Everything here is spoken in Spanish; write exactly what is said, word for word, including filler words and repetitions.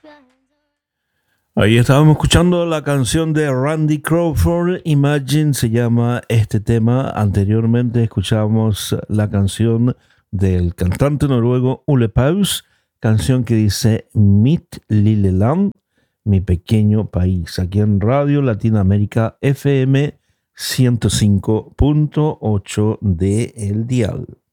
Ahí estábamos escuchando la canción de Randy Crawford, Imagine se llama este tema. Anteriormente escuchamos la canción del cantante noruego Ole Paus, canción que dice Mitt Lille Land, mi pequeño país, aquí en Radio Latinoamérica F M ciento cinco punto ocho de El Dial.